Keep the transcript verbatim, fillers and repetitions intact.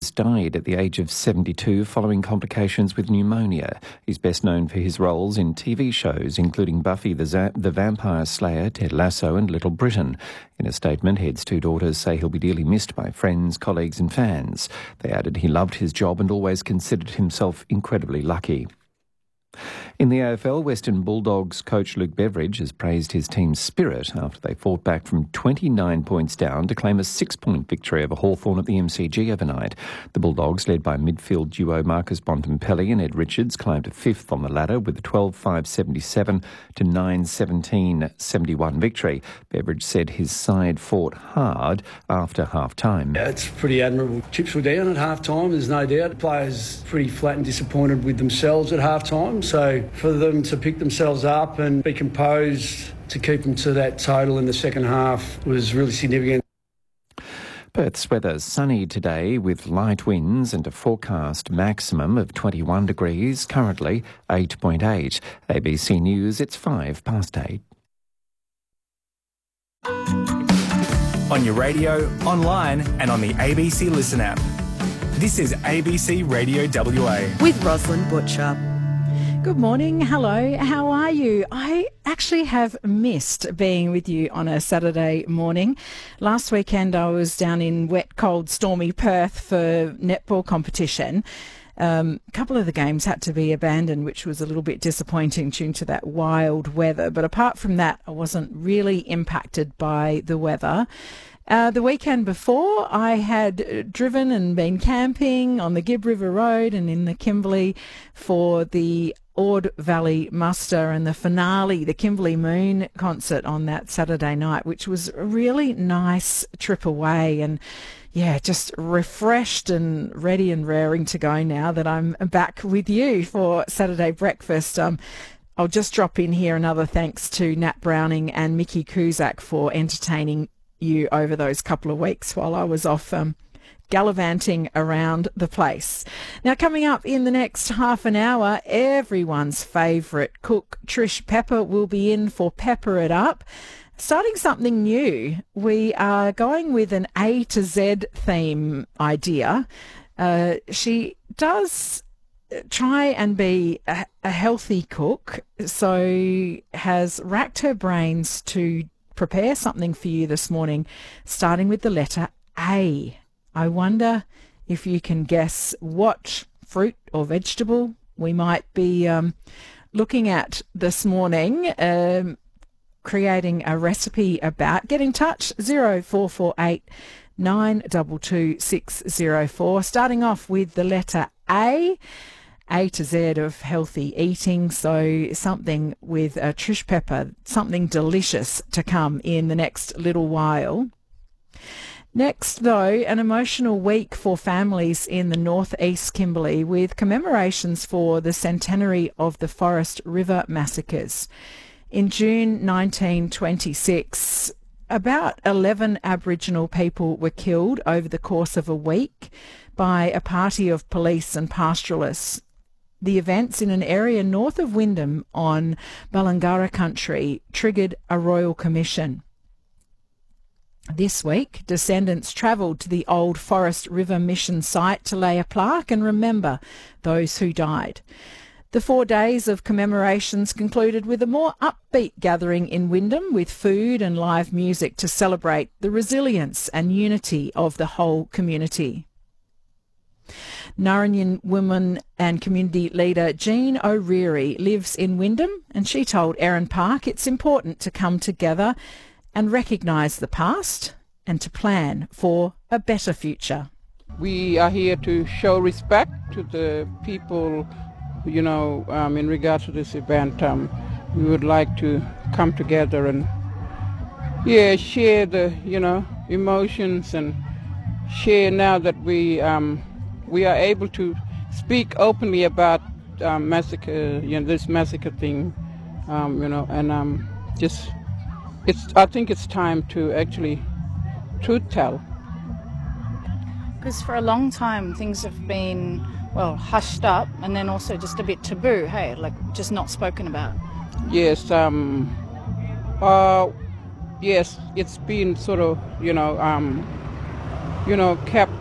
Davis died at the age of seventy-two following complications with pneumonia. He's best known for his roles in T V shows, including Buffy the, Z- the Vampire Slayer, Ted Lasso and Little Britain. In a statement, Head's two daughters say he'll be dearly missed by friends, colleagues and fans. They added he loved his job and always considered himself incredibly lucky. In the A F L, Western Bulldogs coach Luke Beveridge has praised his team's spirit after they fought back from twenty-nine points down to claim a six-point victory over Hawthorn at the M C G overnight. The Bulldogs, led by midfield duo Marcus Bontempelli and Ed Richards, climbed to fifth on the ladder with a twelve five seventy-seven to nine seventeen seventy-one victory. Beveridge said his side fought hard after half-time. Yeah, it's pretty admirable. Chips were down at half-time, there's no doubt. The players pretty flat and disappointed with themselves at half-time, so for them to pick themselves up and be composed to keep them to that total in the second half was really significant. Perth's weather sunny today with light winds and a forecast maximum of twenty-one degrees, currently eight point eight. A B C News, it's five past eight. On your radio, online and on the A B C Listen app. This is A B C Radio W A. With Rosalind Butcher. Good morning. Hello. How are you? I actually have missed being with you on a Saturday morning. Last weekend I was down in wet, cold, stormy Perth for netball competition. Um, a couple of the games had to be abandoned, which was a little bit disappointing due to that wild weather. But apart from that, I wasn't really impacted by the weather. Uh, the weekend before, I had driven and been camping on the Gibb River Road and in the Kimberley for the Ord Valley Muster and the finale, the Kimberley Moon concert on that Saturday night, which was a really nice trip away. And yeah, just refreshed and ready and raring to go now that I'm back with you for Saturday breakfast. Um, I'll just drop in here another thanks to Nat Browning and Mickey Kuzak for entertaining you over those couple of weeks while I was off um, gallivanting around the place. Now, coming up in the next half an hour, everyone's favourite cook, Trish Pepper, will be in for Pepper It Up. Starting something new, we are going with an A to Z theme idea. Uh, she does try and be a, a healthy cook, so has racked her brains to prepare something for you this morning, starting with the letter A. I wonder if you can guess what fruit or vegetable we might be um, looking at this morning, um, creating a recipe about. Get in touch, zero four four eight nine two two six zero four. Starting off with the letter A. A to Z of healthy eating, so something with uh, Trish Pepper, something delicious to come in the next little while. Next, though, an emotional week for families in the northeast Kimberley with commemorations for the centenary of the Forest River massacres. In June nineteen twenty-six, about eleven Aboriginal people were killed over the course of a week by a party of police and pastoralists. The events in an area north of Wyndham on Balangara country triggered a royal commission. This week, descendants travelled to the old Forest River Mission site to lay a plaque and remember those who died. The four days of commemorations concluded with a more upbeat gathering in Wyndham with food and live music to celebrate the resilience and unity of the whole community. Narayan woman and community leader Jean O'Reary lives in Wyndham, and she told Erin Park it's important to come together and recognise the past and to plan for a better future. We are here to show respect to the people, you know, um, in regard to this event. Um, we would like to come together and, yeah, share the, you know, emotions and share now that we um, we are able to speak openly about um, massacre, you know, this massacre thing, um, you know, and um, just, it's. I think it's time to actually truth tell. Because for a long time things have been, well, hushed up and then also just a bit taboo, hey, like just not spoken about. Yes, um, uh, yes, it's been sort of, you know, um, you know, kept